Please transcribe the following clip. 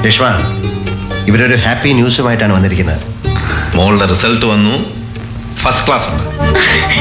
രേഷ്മ, ഇവരൊരു ഹാപ്പി ന്യൂസുമായിട്ടാണ് വന്നിരിക്കുന്നത്. മോളുടെ റിസൾട്ട് വന്നു, ഫസ്റ്റ് ക്ലാസ് ഉണ്ട്.